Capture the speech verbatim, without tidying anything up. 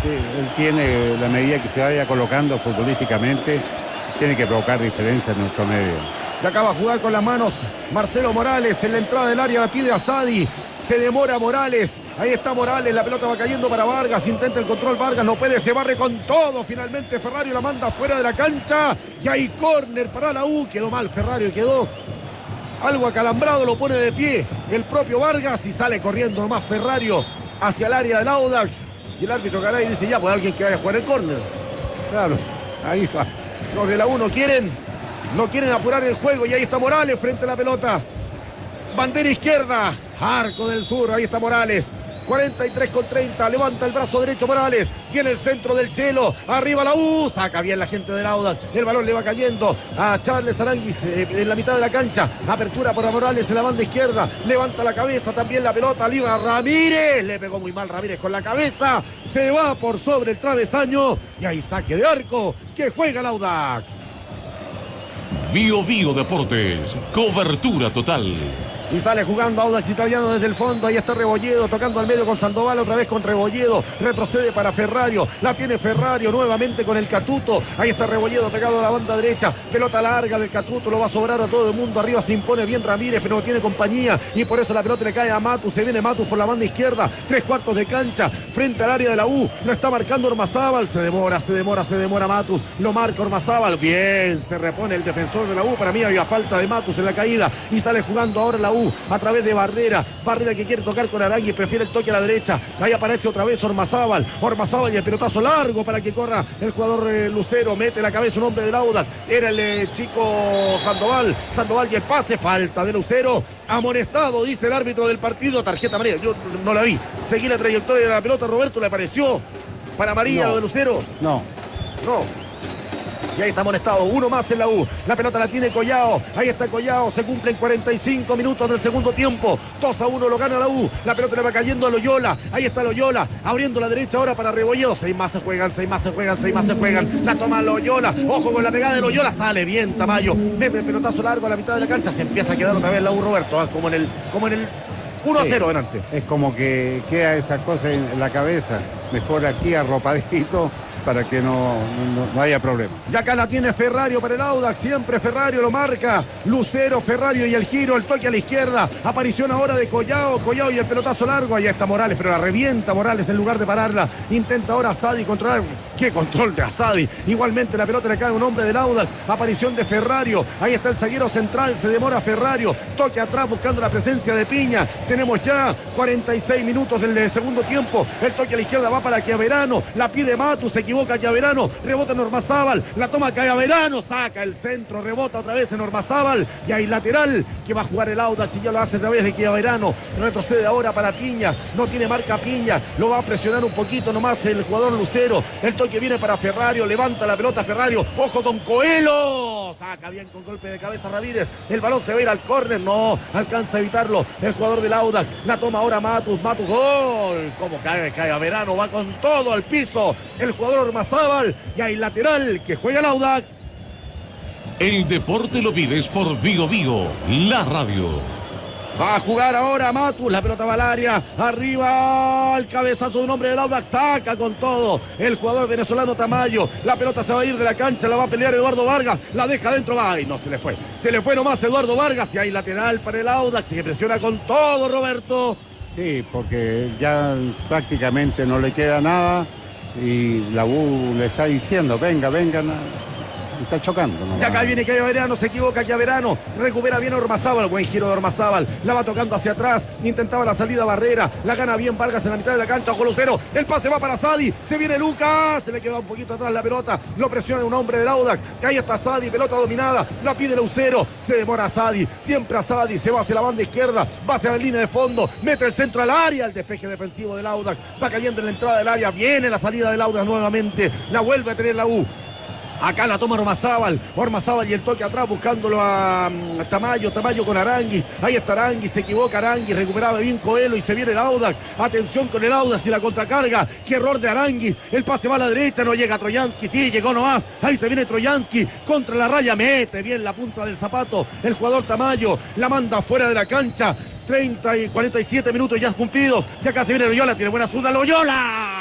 él tiene, la medida que se vaya colocando futbolísticamente, tiene que provocar diferencia en nuestro medio. Y acaba de jugar con las manos Marcelo Morales en la entrada del área, la pide a Sadi. Se demora Morales. Ahí está Morales, la pelota va cayendo para Vargas. Intenta el control Vargas, no puede, se barre con todo. Finalmente Ferrario la manda fuera de la cancha. Y hay córner para la U. Quedó mal Ferrario, quedó algo acalambrado, lo pone de pie el propio Vargas y sale corriendo nomás Ferrario hacia el área del Audax. Y el árbitro Garay dice ya, pues alguien que vaya a jugar el córner. Claro, ahí va. Los de la U no quieren, no quieren apurar el juego y ahí está Morales frente a la pelota. Bandera izquierda, Arco del Sur, ahí está Morales. cuarenta y tres con treinta, levanta el brazo derecho Morales, viene el centro del Chelo, arriba la U, saca bien la gente del Audax, el balón le va cayendo a Charles Aranguis eh, en la mitad de la cancha, apertura para Morales en la banda izquierda, levanta la cabeza también la pelota, Liva Ramírez, le pegó muy mal Ramírez con la cabeza, se va por sobre el travesaño y ahí saque de arco que juega el Audax. Bio Bio Deportes, cobertura total. Y sale jugando Audax Italiano desde el fondo. Ahí está Rebolledo tocando al medio con Sandoval. Otra vez con Rebolledo. Retrocede para Ferrario. La tiene Ferrario nuevamente con el Catuto. Ahí está Rebolledo pegado a la banda derecha. Pelota larga del Catuto. Lo va a sobrar a todo el mundo. Arriba se impone bien Ramírez, pero no tiene compañía. Y por eso la pelota le cae a Matus. Se viene Matus por la banda izquierda. Tres cuartos de cancha. Frente al área de la U. Lo está marcando Ormazábal. Se demora, se demora, se demora Matus. Lo marca Ormazábal. Bien, se repone el defensor de la U. Para mí había falta de Matus en la caída. Y sale jugando ahora la U a través de Barrera, Barrera que quiere tocar con Arangui, prefiere el toque a la derecha, ahí aparece otra vez Ormazábal, Ormazábal y el pelotazo largo para que corra el jugador eh, Lucero, mete la cabeza un hombre del Audax, era el eh, chico Sandoval, Sandoval y el pase, falta de Lucero, amonestado, dice el árbitro del partido, tarjeta amarilla, yo no la vi, seguí la trayectoria de la pelota, Roberto, ¿le pareció para amarilla no, lo de Lucero? No. No. Y ahí está amonestado, uno más en la U. La pelota la tiene Collao. Ahí está Collao. Se cumplen cuarenta y cinco minutos del segundo tiempo. dos a uno lo gana la U. La pelota le va cayendo a Loyola. Ahí está Loyola. Abriendo la derecha ahora para Rebolledo. Seis más se juegan, seis más se juegan, seis más se juegan. La toma Loyola. Ojo con la pegada de Loyola. Sale bien Tamayo. Mete el pelotazo largo a la mitad de la cancha. Se empieza a quedar otra vez la U, Roberto. ¿eh? Como en el, como en el uno a cero sí, delante. Es como que queda esa cosa en la cabeza. Mejor aquí arropadito para que no, no, no haya problema. Y acá la tiene Ferrario para el Audax, siempre Ferrario lo marca, Lucero, Ferrario y el giro, el toque a la izquierda, aparición ahora de Collao, Collao y el pelotazo largo, ahí está Morales, pero la revienta Morales en lugar de pararla, intenta ahora Asadi controlar, qué control de Asadi, igualmente la pelota le cae a un hombre del Audax, aparición de Ferrario, ahí está el zaguero central, se demora Ferrario, toque atrás buscando la presencia de Piña, tenemos ya cuarenta y seis minutos del segundo tiempo, el toque a la izquierda va para Chiaverano, la pide Matus, se equivoca Chiaverano, rebota en Ormazábal, la toma Chiaverano, saca el centro, rebota otra vez en Ormazábal y hay lateral que va a jugar el Audax y ya lo hace a través de Chiaverano, retrocede ahora para Piña, no tiene marca Piña, lo va a presionar un poquito nomás el jugador Lucero, el toque viene para Ferrario, levanta la pelota Ferrario, ojo con Coelho, saca bien con golpe de cabeza Ramírez, el balón se va a ir al córner, no alcanza a evitarlo el jugador del Audax, la toma ahora Matus, Matus, gol, como cae Chiaverano, va con todo al piso, el jugador Ormazábal y hay lateral que juega el Audax. El deporte lo vives por Vigo Vigo, la radio. Va a jugar ahora Matus, la pelota va al área, arriba el cabezazo de un hombre del Audax, saca con todo el jugador venezolano Tamayo, la pelota se va a ir de la cancha, la va a pelear Eduardo Vargas, la deja adentro, ay no se le fue, se le fue nomás Eduardo Vargas y hay lateral para el Audax, que presiona con todo Roberto. Sí, porque ya prácticamente no le queda nada y la U le está diciendo, venga, venga, está chocando. ¿no? Y acá viene Chiaverano, se equivoca Chiaverano, recupera bien Ormazábal, buen giro de Ormazábal, la va tocando hacia atrás, intentaba la salida Barrera, la gana bien Vargas en la mitad de la cancha, ojo Lucero, el pase va para Sadi, se viene Lucas, se le queda un poquito atrás la pelota, lo presiona un hombre del Audax, ahí está Sadi, pelota dominada, la pide Lucero, se demora Sadi, siempre a Sadi, se va hacia la banda izquierda, va hacia la línea de fondo, mete el centro al área, el despeje defensivo del Audax, va cayendo en la entrada del área, viene la salida del Audax nuevamente, la vuelve a tener la U. Acá la toma Ormazábal, Ormazábal y el toque atrás buscándolo a, a Tamayo, Tamayo con Aranguis, ahí está Aranguis, se equivoca Aranguis, recuperaba bien Coelho y se viene el Audax, atención con el Audax y la contracarga, qué error de Aranguis, el pase va a la derecha, no llega Troyansky, sí, llegó nomás, ahí se viene Troyansky, contra la raya, mete bien la punta del zapato, el jugador Tamayo, la manda fuera de la cancha, treinta y cuarenta y siete minutos ya cumplidos, ya casi viene Loyola, tiene buena zurda Loyola.